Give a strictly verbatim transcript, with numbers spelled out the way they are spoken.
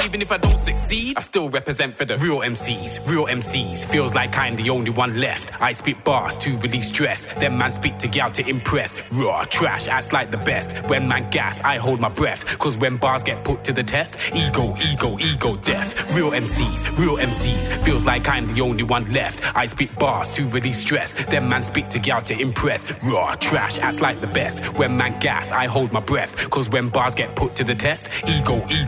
even if I don't succeed, I still represent for the real M Cs. Real M Cs, feels like I'm the only one left. I spit bars to release stress, then man speak to gal to impress. Raw trash, acts like the best. When man gas, I hold my breath. Cause when bars get put to the test, ego, ego, ego, death. Real M Cs, real M Cs, feels like I'm the only one left. I spit bars to release stress, then man speak to gal to impress. Raw trash, acts like the best. When man gas, I hold my breath. Cause when bars get put to the test, ego, ego